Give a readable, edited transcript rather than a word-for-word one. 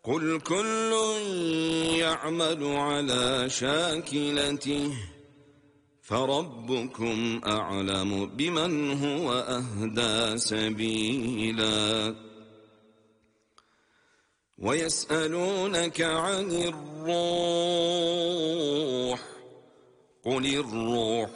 قل كل يعمل على شاكلته فربكم أعلم بمن هو أهدى سبيلا ويسألونك عن الروح قل الروح